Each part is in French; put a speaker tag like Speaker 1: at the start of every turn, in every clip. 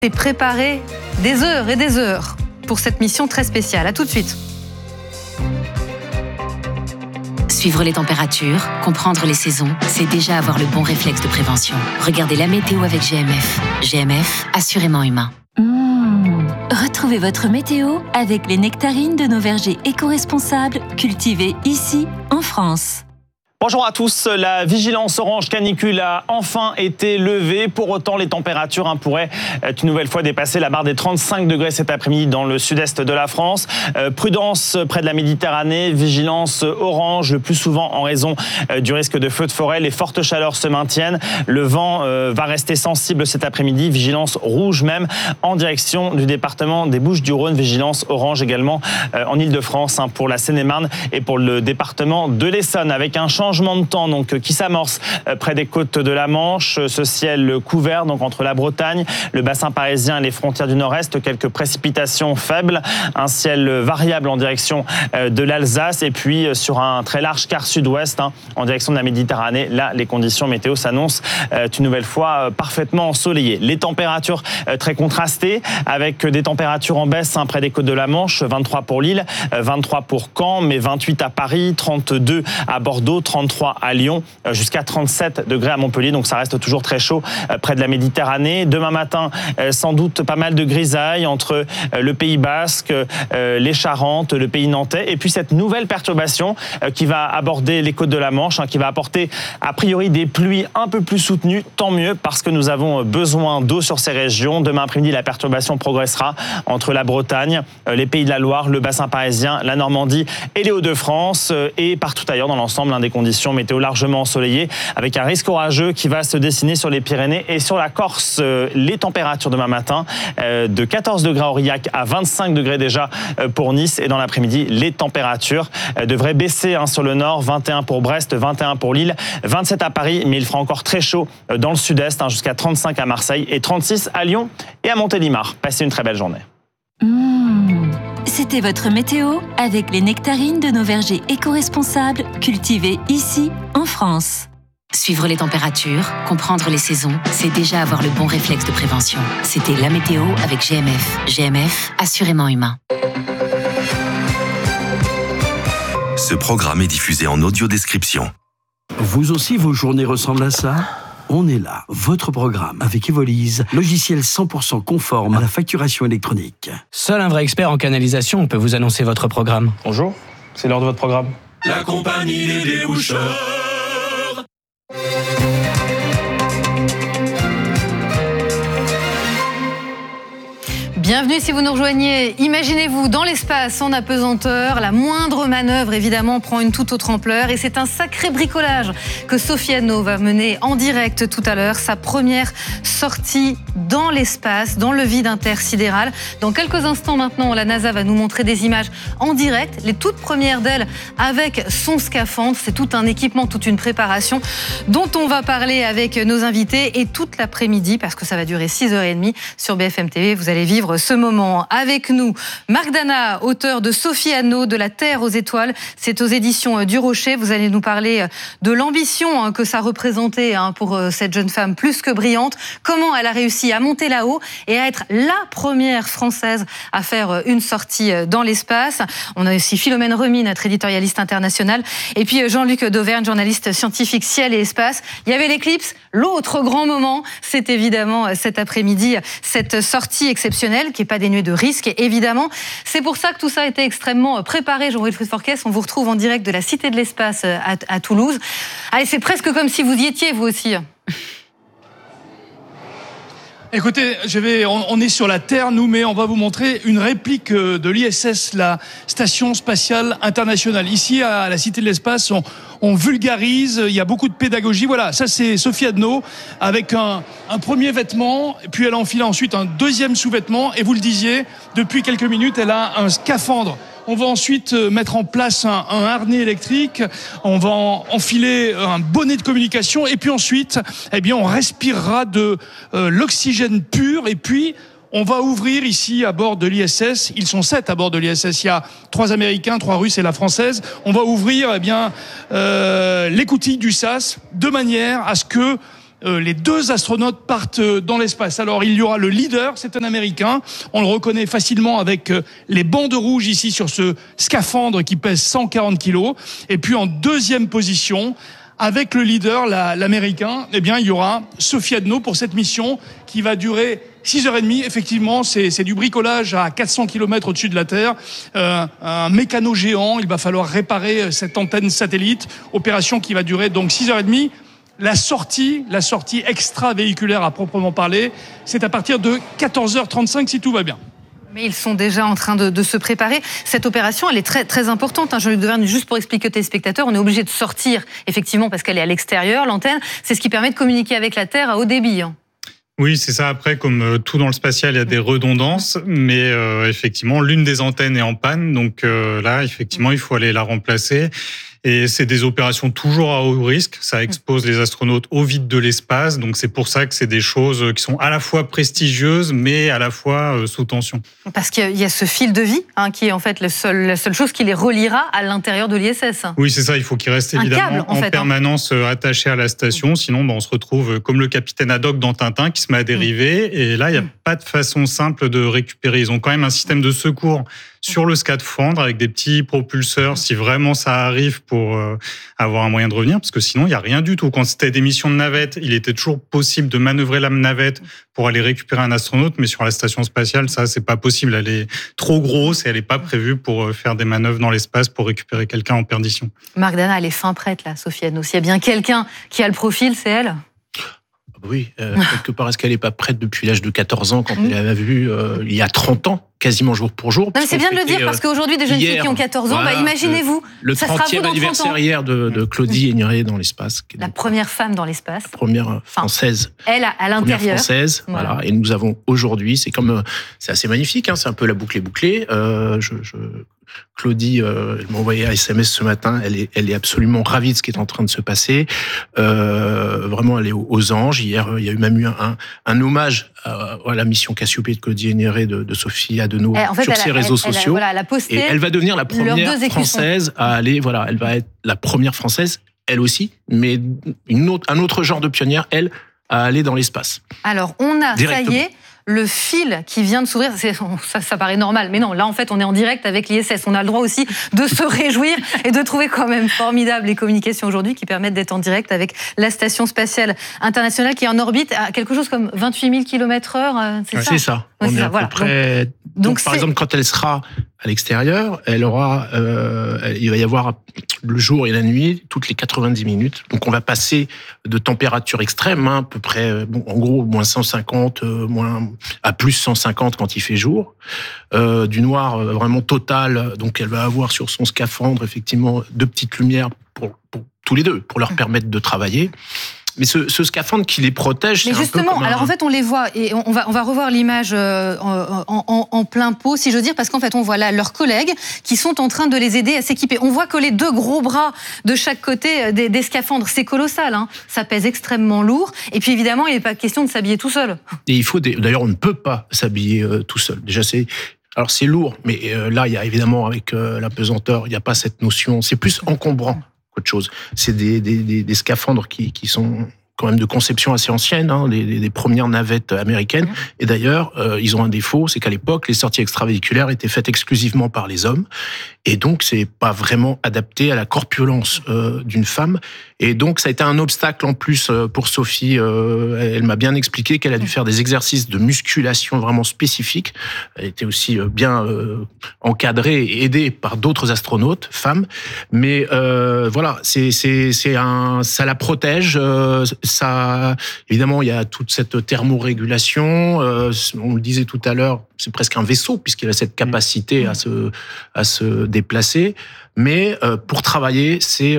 Speaker 1: Et préparer des heures et des heures pour cette mission très spéciale. À tout de suite.
Speaker 2: Suivre les températures, comprendre les saisons, c'est déjà avoir le bon réflexe de prévention. Regardez la météo avec GMF. GMF, assurément humain.
Speaker 3: Retrouvez votre météo avec les nectarines de nos vergers éco-responsables cultivés ici, en France.
Speaker 4: Bonjour à tous, la vigilance orange canicule a enfin été levée. Pour autant, les températures pourraient une nouvelle fois dépasser la barre des 35 degrés cet après-midi dans le sud-est de la France. Prudence près de la Méditerranée, vigilance orange le plus souvent en raison du risque de feux de forêt. Les fortes chaleurs se maintiennent. Le vent va rester sensible cet après-midi. Vigilance rouge même en direction du département des Bouches-du-Rhône. Vigilance orange également en Ile-de-France pour la Seine-et-Marne et pour le département de l'Essonne avec un changement de temps qui s'amorce près des côtes de la Manche. Ce ciel couvert entre la Bretagne, le bassin parisien et les frontières du nord-est. Quelques précipitations faibles, un ciel variable en direction de l'Alsace et puis sur un très large quart sud-ouest en direction de la Méditerranée. Là, les conditions météo s'annoncent une nouvelle fois parfaitement ensoleillées. Les températures très contrastées avec des températures en baisse près des côtes de la Manche. 23 pour Lille, 23 pour Caen, mais 28 à Paris, 32 à Bordeaux, 33 à Lyon, jusqu'à 37 degrés à Montpellier. Donc ça reste toujours très chaud près de la Méditerranée. Demain matin, sans doute pas mal de grisailles entre le Pays Basque, les Charentes, le Pays Nantais. Et puis cette nouvelle perturbation qui va aborder les côtes de la Manche, qui va apporter a priori des pluies un peu plus soutenues. Tant mieux parce que nous avons besoin d'eau sur ces régions. Demain après-midi, la perturbation progressera entre la Bretagne, les Pays de la Loire, le bassin parisien, la Normandie et les Hauts-de-France et partout ailleurs dans l'ensemble des conditions météo largement ensoleillées avec un risque orageux qui va se dessiner sur les Pyrénées et sur la Corse. Les températures demain matin de 14 degrés à Aurillac à 25 degrés déjà pour Nice et dans l'après-midi les températures devraient baisser sur le nord, 21 pour Brest, 21 pour Lille, 27 à Paris mais il fera encore très chaud dans le sud-est jusqu'à 35 à Marseille et 36 à Lyon et à Montélimar. Passez une très belle journée.
Speaker 3: C'était votre météo avec les nectarines de nos vergers éco-responsables cultivés ici, en France.
Speaker 2: Suivre les températures, comprendre les saisons, c'est déjà avoir le bon réflexe de prévention. C'était la météo avec GMF. GMF, assurément humain.
Speaker 5: Ce programme est diffusé en audio-description.
Speaker 6: Vous aussi, vos journées ressemblent à ça ? On est là, votre programme, avec Evolise, logiciel 100% conforme à la facturation électronique.
Speaker 7: Seul un vrai expert en canalisation peut vous annoncer votre programme.
Speaker 4: Bonjour, c'est l'heure de votre programme.
Speaker 8: La compagnie des déboucheurs.
Speaker 1: Bienvenue si vous nous rejoignez. Imaginez-vous dans l'espace en apesanteur, la moindre manœuvre évidemment prend une toute autre ampleur et c'est un sacré bricolage que Sophie Annaud va mener en direct tout à l'heure, sa première sortie dans l'espace, dans le vide intersidéral. Dans quelques instants maintenant, la NASA va nous montrer des images en direct, les toutes premières d'elle avec son scaphandre. C'est tout un équipement, toute une préparation dont on va parler avec nos invités et toute l'après-midi parce que ça va durer 6h30 sur BFM TV. Vous allez vivre ce moment avec nous. Marc Dana, auteur de Sophie Annaud, de la Terre aux étoiles. C'est aux éditions du Rocher. Vous allez nous parler de l'ambition que ça représentait pour cette jeune femme plus que brillante. Comment elle a réussi à monter là-haut et à être la première Française à faire une sortie dans l'espace. On a aussi Philomène Remy, notre éditorialiste international. Et puis Jean-Luc Dauvergne, journaliste scientifique ciel et espace. Il y avait l'éclipse. L'autre grand moment, c'est évidemment cet après-midi, cette sortie exceptionnelle qui n'est pas dénuée de risques, évidemment. C'est pour ça que tout ça a été extrêmement préparé. Jean-Wilfried Forquès, on vous retrouve en direct de la Cité de l'Espace à Toulouse. Allez, c'est presque comme si vous y étiez, vous aussi.
Speaker 9: Écoutez, on est sur la Terre, nous, mais on va vous montrer une réplique de l'ISS, la Station Spatiale Internationale. Ici, à la Cité de l'Espace, on vulgarise, il y a beaucoup de pédagogie. Voilà, ça c'est Sophie Annaud, avec un premier vêtement, puis elle enfile ensuite un deuxième sous-vêtement, et vous le disiez, depuis quelques minutes, elle a un scaphandre. On va ensuite mettre en place un harnais électrique, on va enfiler un bonnet de communication et puis ensuite, on respirera de l'oxygène pur et puis on va ouvrir ici à bord de l'ISS. Ils sont 7 à bord de l'ISS. Il y a 3 Américains, 3 Russes et la Française. On va ouvrir l'écoutille du SAS de manière à ce que les 2 astronautes partent dans l'espace. Alors il y aura le leader, c'est un Américain, on le reconnaît facilement avec les bandes rouges ici sur ce scaphandre qui pèse 140 kilos. Et puis en deuxième position, avec le leader, l'Américain, eh bien il y aura Sophie Adno pour cette mission qui va durer 6h30. Effectivement, c'est du bricolage à 400 km au-dessus de la Terre. Un mécano géant, il va falloir réparer cette antenne satellite. Opération qui va durer donc 6h30. La sortie extravéhiculaire à proprement parler, c'est à partir de 14h35 si tout va bien.
Speaker 1: Mais ils sont déjà en train de se préparer. Cette opération, elle est très, très importante. Jean-Luc Deverne, juste pour expliquer aux téléspectateurs, on est obligé de sortir, effectivement, parce qu'elle est à l'extérieur, l'antenne. C'est ce qui permet de communiquer avec la Terre à haut débit.
Speaker 10: Oui, c'est ça. Après, comme tout dans le spatial, il y a des redondances, mais effectivement, l'une des antennes est en panne. Donc là, effectivement, il faut aller la remplacer. Et c'est des opérations toujours à haut risque. Ça expose les astronautes au vide de l'espace. Donc c'est pour ça que c'est des choses qui sont à la fois prestigieuses, mais à la fois sous tension.
Speaker 1: Parce qu'il y a ce fil de vie, qui est en fait la seule chose qui les reliera à l'intérieur de l'ISS.
Speaker 10: Oui, c'est ça. Il faut qu'ils restent évidemment en permanence attachés à la station. Sinon, on se retrouve comme le capitaine Haddock dans Tintin qui se met à dériver. Et là, il n'y a pas de façon simple de récupérer. Ils ont quand même un système de secours sur le scaphandre avec des petits propulseurs si vraiment ça arrive pour avoir un moyen de revenir, parce que sinon il n'y a rien du tout. Quand c'était des missions de navette, il était toujours possible de manœuvrer la navette pour aller récupérer un astronaute, mais sur la station spatiale, ça c'est pas possible. Elle est trop grosse et elle n'est pas prévue pour faire des manœuvres dans l'espace pour récupérer quelqu'un en perdition.
Speaker 1: Marc Dana, elle est fin prête là, Sophie Adno. S'il y a bien quelqu'un qui a le profil, c'est elle.
Speaker 11: Oui, quelque part, est-ce qu'elle n'est pas prête depuis l'âge de 14 ans quand elle avait vu il y a 30 ans, quasiment jour pour jour?
Speaker 1: Non, mais c'est bien de le dire, parce qu'aujourd'hui, des jeunes filles qui ont 14 ans, voilà, imaginez-vous,
Speaker 11: le 30e anniversaire hier de Claudie Aigneret dans l'espace.
Speaker 1: La première femme dans l'espace.
Speaker 11: La première française.
Speaker 1: Elle, à l'intérieur.
Speaker 11: Première française, voilà. Et nous avons aujourd'hui, c'est assez magnifique, c'est un peu la boucle est bouclée. Claudie, elle m'a envoyé un SMS ce matin, elle est absolument ravie de ce qui est en train de se passer. Vraiment, elle est aux anges. Hier, il y a eu même eu un hommage à la mission Cassiopée de Claudie Aigneret de Sophie Adno sur ses réseaux sociaux.
Speaker 1: Elle a posté,
Speaker 11: et elle va devenir la première française à aller, elle va être la première française, elle aussi, mais un autre genre de pionnière, elle, à aller dans l'espace.
Speaker 1: Alors, on a, ça y est, le fil qui vient de s'ouvrir, ça paraît normal, mais non, là en fait on est en direct avec l'ISS, on a le droit aussi de se réjouir et de trouver quand même formidable les communications aujourd'hui qui permettent d'être en direct avec la Station Spatiale Internationale qui est en orbite à quelque chose comme 28 000 km/h, c'est ça?
Speaker 11: C'est ça, on est à peu près... Donc par exemple, quand elle sera à l'extérieur, il va y avoir le jour et la nuit toutes les 90 minutes. Donc on va passer de température extrême, à peu près, en gros, moins 150, à plus 150 quand il fait jour, du noir vraiment total. Donc elle va avoir sur son scaphandre effectivement 2 petites lumières pour tous les deux, pour leur permettre de travailler. Mais ce scaphandre qui les protège,
Speaker 1: mais
Speaker 11: c'est
Speaker 1: justement,
Speaker 11: un peu comme
Speaker 1: alors en fait on les voit et on va revoir l'image en plein pot, si je veux dire, parce qu'en fait on voit là leurs collègues qui sont en train de les aider à s'équiper. On voit que les 2 gros bras de chaque côté des scaphandres, c'est colossal, ça pèse extrêmement lourd. Et puis évidemment, il n'est pas question de s'habiller tout seul.
Speaker 11: Et d'ailleurs, on ne peut pas s'habiller tout seul. Déjà, alors c'est lourd, mais là, il y a évidemment avec la pesanteur, il n'y a pas cette notion. C'est plus encombrant qu'autre chose. C'est des scaphandres qui sont quand même de conception assez ancienne, les premières navettes américaines. Et d'ailleurs, ils ont un défaut, c'est qu'à l'époque, les sorties extravéhiculaires étaient faites exclusivement par les hommes. Et donc, c'est pas vraiment adapté à la corpulence d'une femme. Et donc, ça a été un obstacle en plus pour Sophie. Elle m'a bien expliqué qu'elle a dû faire des exercices de musculation vraiment spécifiques. Elle était aussi bien encadrée et aidée par d'autres astronautes, femmes. Mais voilà, ça la protège. Ça, évidemment, il y a toute cette thermorégulation. On le disait tout à l'heure, c'est presque un vaisseau puisqu'il a cette capacité à se déplacer. Mais pour travailler, c'est,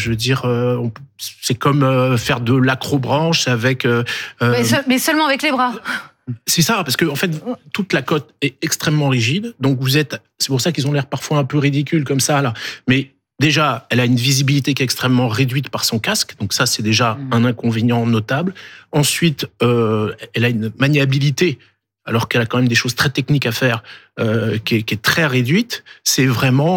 Speaker 11: c'est comme faire de l'acrobranche avec.
Speaker 1: Mais seulement avec les bras.
Speaker 11: C'est ça, parce que en fait, toute la cote est extrêmement rigide. Donc c'est pour ça qu'ils ont l'air parfois un peu ridicules comme ça là. Mais déjà, elle a une visibilité qui est extrêmement réduite par son casque, donc ça c'est déjà un inconvénient notable. Ensuite, elle a une maniabilité alors qu'elle a quand même des choses très techniques à faire, qui est très réduite. C'est vraiment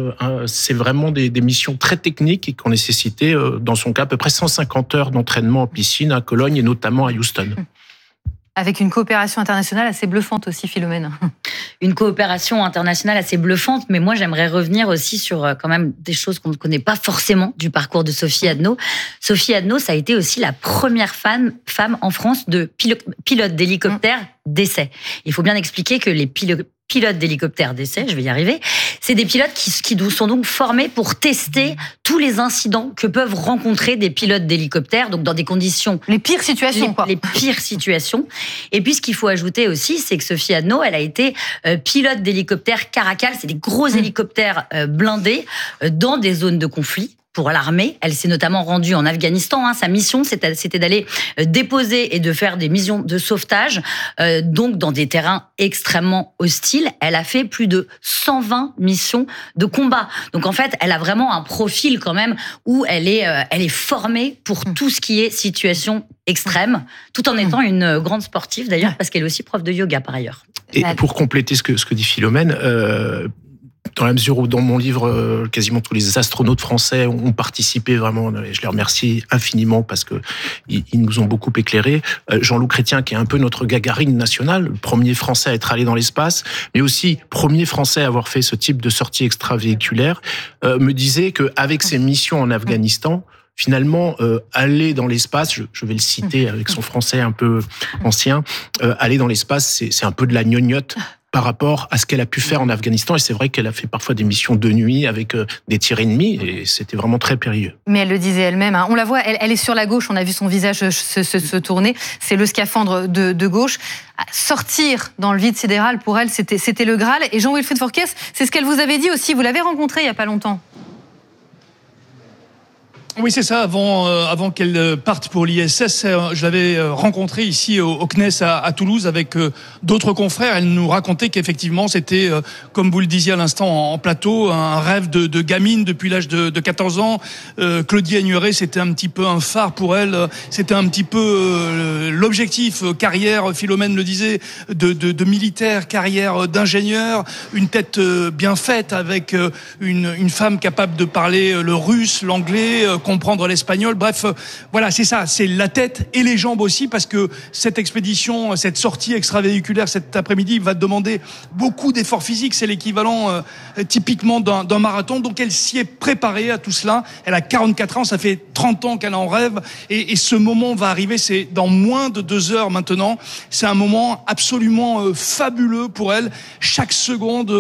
Speaker 11: des missions très techniques et qui ont nécessité, dans son cas, à peu près 150 heures d'entraînement en piscine à Cologne et notamment à Houston.
Speaker 1: Avec une coopération internationale assez bluffante aussi, Philomène.
Speaker 12: Une coopération internationale assez bluffante, mais moi j'aimerais revenir aussi sur quand même des choses qu'on ne connaît pas forcément du parcours de Sophie Adno. Sophie Adno, ça a été aussi la première femme en France de pilote d'hélicoptère d'essai. Il faut bien expliquer que les pilotes d'hélicoptères d'essai, je vais y arriver, c'est des pilotes qui sont donc formés pour tester tous les incidents que peuvent rencontrer des pilotes d'hélicoptères, donc dans des conditions...
Speaker 1: Les pires situations,
Speaker 12: Les pires situations. Et puis, ce qu'il faut ajouter aussi, c'est que Sophie Adno, elle a été pilote d'hélicoptères Caracal, c'est des gros hélicoptères blindés dans des zones de conflit. Pour l'armée, elle s'est notamment rendue en Afghanistan. Sa mission, c'était d'aller déposer et de faire des missions de sauvetage, donc dans des terrains extrêmement hostiles. Elle a fait plus de 120 missions de combat. Donc en fait, elle a vraiment un profil quand même où elle est formée pour tout ce qui est situation extrême, tout en étant une grande sportive d'ailleurs, parce qu'elle est aussi prof de yoga par ailleurs.
Speaker 11: Et pour compléter ce que dit Philomène, dans la mesure où dans mon livre, quasiment tous les astronautes français ont participé vraiment, et je les remercie infiniment parce que ils nous ont beaucoup éclairés. Jean-Loup Chrétien, qui est un peu notre Gagarine national, le premier Français à être allé dans l'espace, mais aussi premier Français à avoir fait ce type de sortie extravéhiculaire, me disait qu'avec ses missions en Afghanistan, finalement, aller dans l'espace, je vais le citer avec son français un peu ancien, aller dans l'espace, c'est un peu de la gnognotte par rapport à ce qu'elle a pu faire en Afghanistan. Et c'est vrai qu'elle a fait parfois des missions de nuit avec des tirs ennemis, et c'était vraiment très périlleux.
Speaker 1: Mais elle le disait elle-même, on la voit, elle est sur la gauche, on a vu son visage se tourner, c'est le scaphandre de gauche. Sortir dans le vide sidéral, pour elle, c'était le Graal. Et Jean-Wilfried Forquès, c'est ce qu'elle vous avait dit aussi, vous l'avez rencontrée il n'y a pas longtemps.
Speaker 9: Oui, c'est ça. Avant qu'elle parte pour l'ISS, je l'avais rencontrée ici au CNES à Toulouse avec d'autres confrères. Elle nous racontait qu'effectivement, c'était, comme vous le disiez à l'instant en plateau, un rêve de gamine depuis l'âge de 14 ans. Claudie Aigneret, c'était un petit peu un phare pour elle. C'était un petit peu l'objectif, carrière, Philomène le disait, de militaire, carrière d'ingénieur, une tête bien faite avec une femme capable de parler le russe, l'anglais, comprendre l'espagnol. Bref, voilà, c'est ça, c'est la tête et les jambes aussi, parce que cette expédition, cette sortie extravéhiculaire cet après-midi va demander beaucoup d'efforts physiques. C'est l'équivalent typiquement d'un marathon. Donc elle s'y est préparée à tout cela. Elle a 44 ans, ça fait 30 ans qu'elle en rêve. Et ce moment va arriver, c'est dans moins de 2 heures maintenant. C'est un moment absolument fabuleux pour elle. Chaque seconde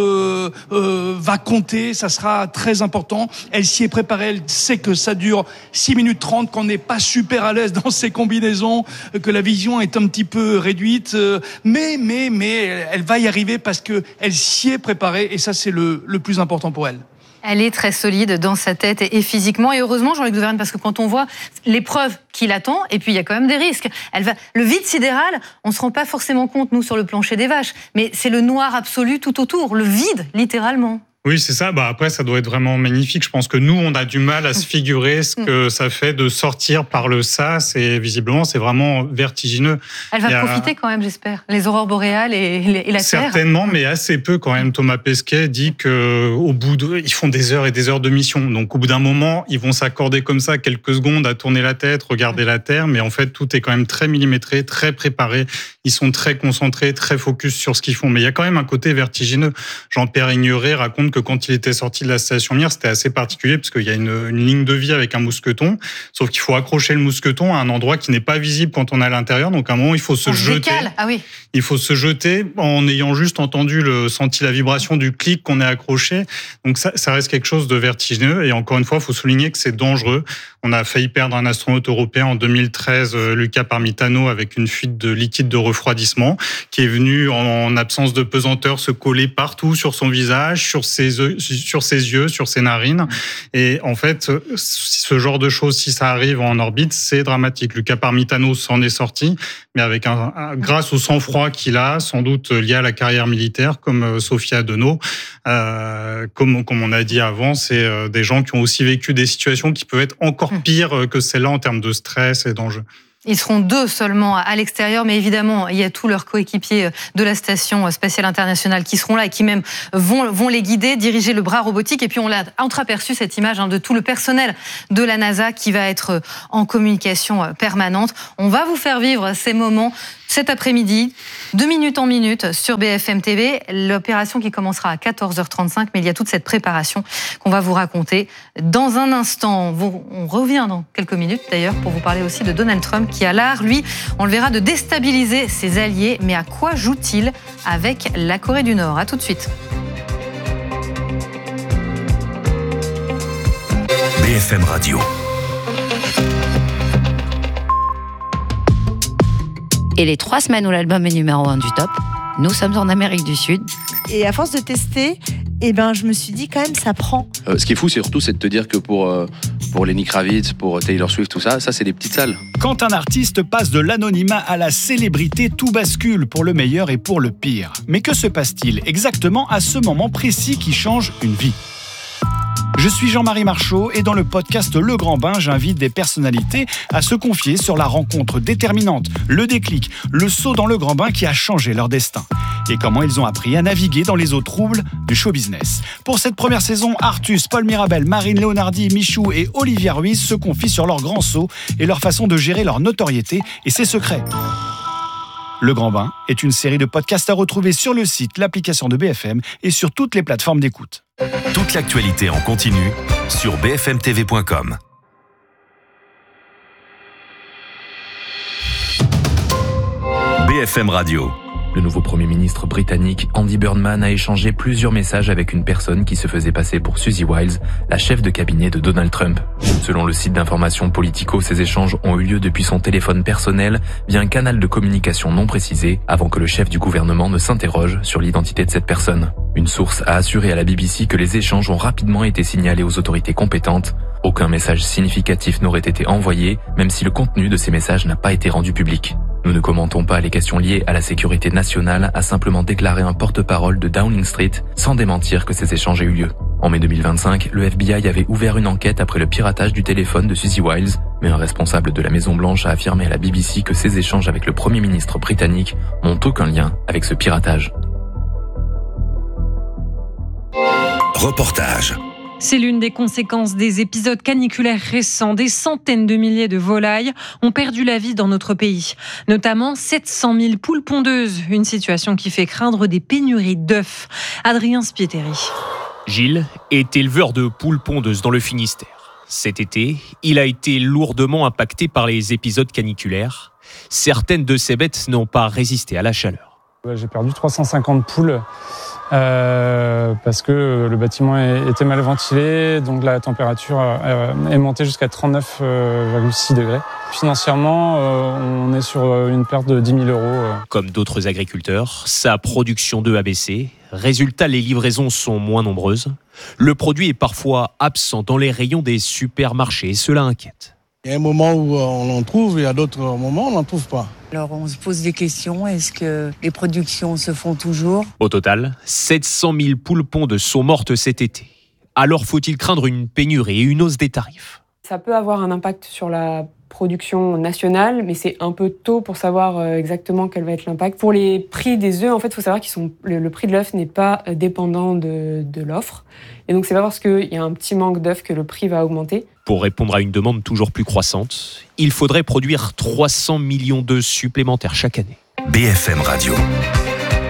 Speaker 9: va compter, ça sera très important. Elle s'y est préparée, elle sait que ça dure 6 minutes 30, qu'on n'est pas super à l'aise dans ces combinaisons, que la vision est un petit peu réduite, mais elle va y arriver parce que elle s'y est préparée, et ça c'est le plus important pour elle.
Speaker 1: Elle est très solide dans sa tête et physiquement. Et heureusement, Jean-Luc Dauvergne, parce que quand on voit l'épreuve qui l'attend, et puis il y a quand même des risques. Le vide sidéral, on ne se rend pas forcément compte, nous, sur le plancher des vaches. Mais c'est le noir absolu tout autour, le vide, littéralement.
Speaker 10: Oui, c'est ça. Après, ça doit être vraiment magnifique. Je pense que nous, on a du mal à se figurer ce que ça fait de sortir par le sas. Et visiblement, c'est vraiment vertigineux.
Speaker 1: Elle va profiter quand même, j'espère. Les aurores boréales et la Terre.
Speaker 10: Certainement, mais assez peu quand même. Thomas Pesquet dit qu'au bout ils font des heures et des heures de mission. Donc, au bout d'un moment, ils vont s'accorder comme ça quelques secondes à tourner la tête, regarder la Terre. Mais en fait, tout est quand même très millimétré, très préparé. Ils sont très concentrés, très focus sur ce qu'ils font. Mais il y a quand même un côté vertigineux. Jean-Pierre Aigneret raconte que quand il était sorti de la station Mir, c'était assez particulier parce qu'il y a une ligne de vie avec un mousqueton, sauf qu'il faut accrocher le mousqueton à un endroit qui n'est pas visible quand on est à l'intérieur. Donc à un moment, il faut se jeter.
Speaker 1: Ah oui.
Speaker 10: Il faut se jeter en ayant juste senti la vibration du clic qu'on est accroché. Donc ça reste quelque chose de vertigineux. Et encore une fois, il faut souligner que c'est dangereux. On a failli perdre un astronaute européen en 2013, Luca Parmitano, avec une fuite de liquide de refroidissement, qui est venu en absence de pesanteur se coller partout sur son visage, sur ses yeux, sur ses narines. Et en fait, ce genre de choses, si ça arrive en orbite, c'est dramatique. Luca Parmitano s'en est sorti, mais avec grâce au sang-froid qu'il a, sans doute lié à la carrière militaire, comme Sophie Adno. Comme on a dit avant, c'est des gens qui ont aussi vécu des situations qui peuvent être encore pires que celles-là en termes de stress et d'enjeux.
Speaker 1: Ils seront 2 seulement à l'extérieur, mais évidemment, il y a tous leurs coéquipiers de la Station Spatiale Internationale qui seront là et qui même vont les guider, diriger le bras robotique. Et puis on l'a entreaperçu, cette image de tout le personnel de la NASA qui va être en communication permanente. On va vous faire vivre ces moments cet après-midi, de minute en minute sur BFM TV. L'opération qui commencera à 14h35, mais il y a toute cette préparation qu'on va vous raconter dans un instant. On revient dans quelques minutes d'ailleurs pour vous parler aussi de Donald Trump qui a l'art, lui, on le verra, de déstabiliser ses alliés. Mais à quoi joue-t-il avec la Corée du Nord ? À tout de suite.
Speaker 5: BFM Radio.
Speaker 13: Et les 3 semaines où l'album est numéro 1 du top, nous sommes en Amérique du Sud.
Speaker 14: Et à force de tester, je me suis dit quand même ça prend.
Speaker 15: Ce qui est fou, surtout, c'est de te dire que pour Lenny Kravitz, pour Taylor Swift, tout ça c'est des petites salles.
Speaker 16: Quand un artiste passe de l'anonymat à la célébrité, tout bascule pour le meilleur et pour le pire. Mais que se passe-t-il exactement à ce moment précis qui change une vie ? Je suis Jean-Marie Marchaud et dans le podcast Le Grand Bain, j'invite des personnalités à se confier sur la rencontre déterminante, le déclic, le saut dans le grand bain qui a changé leur destin. Et comment ils ont appris à naviguer dans les eaux troubles du show business. Pour cette première saison, Artus, Paul Mirabel, Marine Leonardi, Michou et Olivia Ruiz se confient sur leur grand saut et leur façon de gérer leur notoriété et ses secrets. Le Grand Bain est une série de podcasts à retrouver sur le site, l'application de BFM et sur toutes les plateformes d'écoute.
Speaker 5: Toute l'actualité en continu sur bfmtv.com. BFM Radio.
Speaker 17: Le nouveau Premier ministre britannique Andy Burnham a échangé plusieurs messages avec une personne qui se faisait passer pour Suzy Wiles, la chef de cabinet de Donald Trump. Selon le site d'information Politico, ces échanges ont eu lieu depuis son téléphone personnel via un canal de communication non précisé avant que le chef du gouvernement ne s'interroge sur l'identité de cette personne. Une source a assuré à la BBC que les échanges ont rapidement été signalés aux autorités compétentes. Aucun message significatif n'aurait été envoyé, même si le contenu de ces messages n'a pas été rendu public. Nous ne commentons pas les questions liées à la sécurité nationale, a simplement déclaré un porte-parole de Downing Street, sans démentir que ces échanges aient eu lieu. En mai 2025, le FBI avait ouvert une enquête après le piratage du téléphone de Suzy Wiles, mais un responsable de la Maison-Blanche a affirmé à la BBC que ces échanges avec le Premier ministre britannique n'ont aucun lien avec ce piratage.
Speaker 5: Reportage.
Speaker 18: C'est l'une des conséquences des épisodes caniculaires récents. Des centaines de milliers de volailles ont perdu la vie dans notre pays. Notamment 700 000 poules pondeuses. Une situation qui fait craindre des pénuries d'œufs. Adrien Spietteri.
Speaker 19: Gilles est éleveur de poules pondeuses dans le Finistère. Cet été, il a été lourdement impacté par les épisodes caniculaires. Certaines de ces bêtes n'ont pas résisté à la chaleur.
Speaker 20: J'ai perdu 350 poules. Parce que le bâtiment était mal ventilé, donc la température est montée jusqu'à 39,6 degrés. Financièrement, on est sur une perte de 10 000 euros.
Speaker 19: Comme d'autres agriculteurs, sa production d'œufs a baissé. Résultat, les livraisons sont moins nombreuses. Le produit est parfois absent dans les rayons des supermarchés et cela inquiète.
Speaker 21: Il y a un moment où on en trouve et à d'autres moments on n'en trouve pas.
Speaker 22: Alors on se pose des questions, est-ce que les productions se font toujours ?
Speaker 19: Au total, 700 000 poules pondeuses sont mortes cet été. Alors faut-il craindre une pénurie et une hausse des tarifs ?
Speaker 23: Ça peut avoir un impact sur la production nationale, mais c'est un peu tôt pour savoir exactement quel va être l'impact. Pour les prix des œufs, en fait, il faut savoir le prix de l'œuf n'est pas dépendant de l'offre. Et donc, c'est pas parce qu'il y a un petit manque d'œufs que le prix va augmenter.
Speaker 19: Pour répondre à une demande toujours plus croissante, il faudrait produire 300 millions d'œufs supplémentaires chaque année.
Speaker 5: BFM Radio.